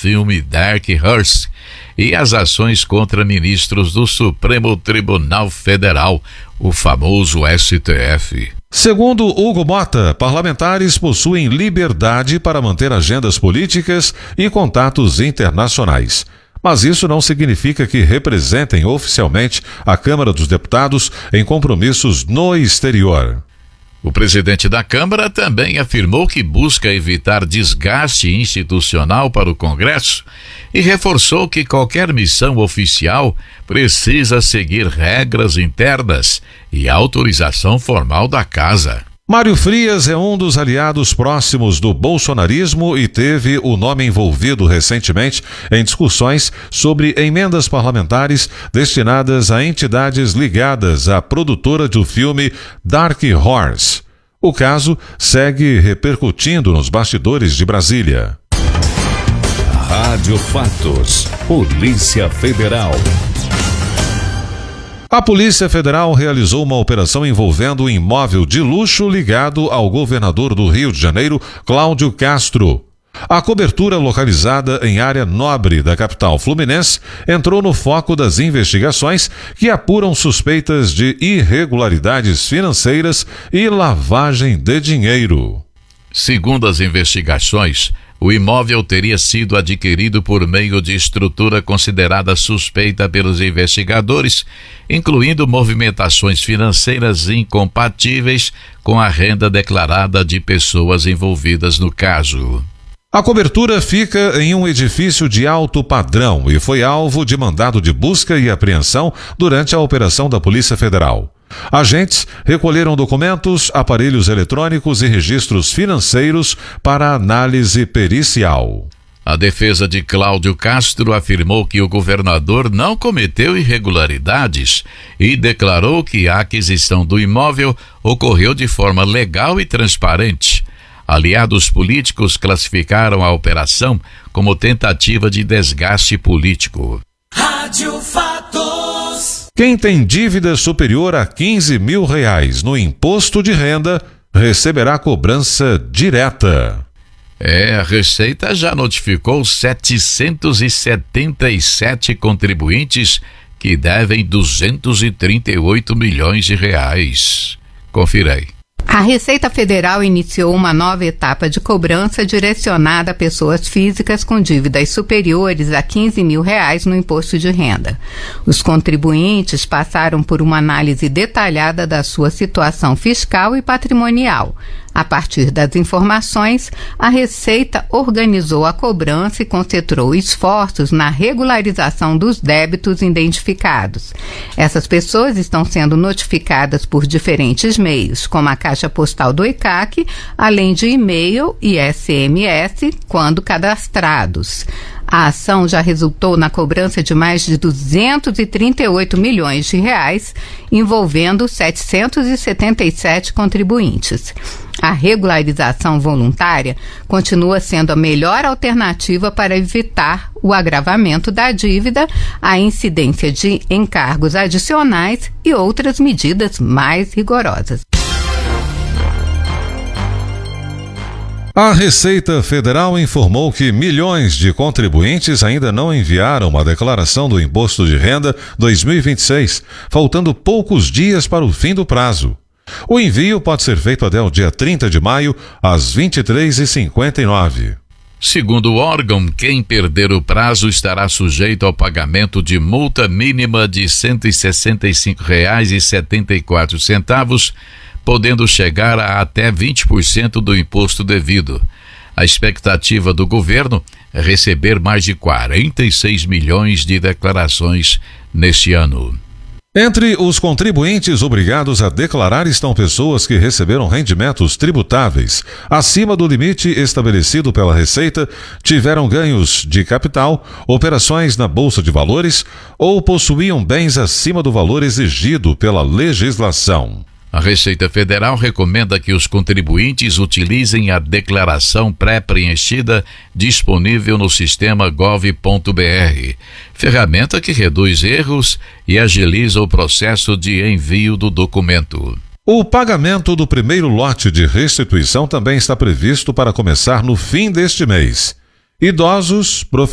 filme Dark Horse e as ações contra ministros do Supremo Tribunal Federal, o famoso STF. Segundo Hugo Mota, parlamentares possuem liberdade para manter agendas políticas e contatos internacionais. Mas isso não significa que representem oficialmente a Câmara dos Deputados em compromissos no exterior. O presidente da Câmara também afirmou que busca evitar desgaste institucional para o Congresso e reforçou que qualquer missão oficial precisa seguir regras internas e autorização formal da Casa. Mário Frias é um dos aliados próximos do bolsonarismo e teve o nome envolvido recentemente em discussões sobre emendas parlamentares destinadas a entidades ligadas à produtora do filme Dark Horse. O caso segue repercutindo nos bastidores de Brasília. Rádio Fatos. Polícia Federal. A Polícia Federal realizou uma operação envolvendo um imóvel de luxo ligado ao governador do Rio de Janeiro, Cláudio Castro. A cobertura, localizada em área nobre da capital fluminense, entrou no foco das investigações que apuram suspeitas de irregularidades financeiras e lavagem de dinheiro. Segundo as investigações, o imóvel teria sido adquirido por meio de estrutura considerada suspeita pelos investigadores, incluindo movimentações financeiras incompatíveis com a renda declarada de pessoas envolvidas no caso. A cobertura fica em um edifício de alto padrão e foi alvo de mandado de busca e apreensão durante a operação da Polícia Federal. Agentes recolheram documentos, aparelhos eletrônicos e registros financeiros para análise pericial. A defesa de Cláudio Castro afirmou que o governador não cometeu irregularidades e declarou que a aquisição do imóvel ocorreu de forma legal e transparente. Aliados políticos classificaram a operação como tentativa de desgaste político. Rádio Fatos. Quem tem dívida superior a R$15 mil no imposto de renda receberá cobrança direta. A Receita já notificou 777 contribuintes que devem R$238 milhões. Confira aí. A Receita Federal iniciou uma nova etapa de cobrança direcionada a pessoas físicas com dívidas superiores a R$15 mil no imposto de renda. Os contribuintes passaram por uma análise detalhada da sua situação fiscal e patrimonial. A partir das informações, a Receita organizou a cobrança e concentrou esforços na regularização dos débitos identificados. Essas pessoas estão sendo notificadas por diferentes meios, como a Caixa Postal do ECAC, além de e-mail e SMS, quando cadastrados. A ação já resultou na cobrança de mais de R$238 milhões, envolvendo 777 contribuintes. A regularização voluntária continua sendo a melhor alternativa para evitar o agravamento da dívida, a incidência de encargos adicionais e outras medidas mais rigorosas. A Receita Federal informou que milhões de contribuintes ainda não enviaram uma declaração do Imposto de Renda 2026, faltando poucos dias para o fim do prazo. O envio pode ser feito até o dia 30 de maio, às 23h59. Segundo o órgão, quem perder o prazo estará sujeito ao pagamento de multa mínima de R$ 165,74, podendo chegar a até 20% do imposto devido. A expectativa do governo é receber mais de 46 milhões de declarações neste ano. Entre os contribuintes obrigados a declarar estão pessoas que receberam rendimentos tributáveis acima do limite estabelecido pela Receita, tiveram ganhos de capital, operações na Bolsa de Valores ou possuíam bens acima do valor exigido pela legislação. A Receita Federal recomenda que os contribuintes utilizem a declaração pré-preenchida disponível no sistema gov.br, ferramenta que reduz erros e agiliza o processo de envio do documento. O pagamento do primeiro lote de restituição também está previsto para começar no fim deste mês. Idosos,